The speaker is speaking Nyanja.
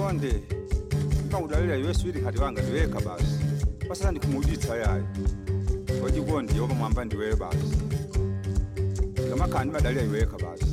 Wajibonde kama udalila iwe swidi kati wanga ndiweka basi pasasa ndikumuditsa yayo Wajibonde yoba mwamba ndiwe basi kama kandi madalila iweka basi